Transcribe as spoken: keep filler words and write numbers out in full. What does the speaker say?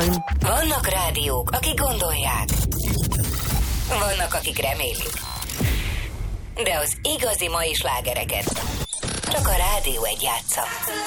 van. Vannak rádiók, akik gondolják. Vannak, akik remélik. De az igazi mai slágereket csak a Rádió egy játsza.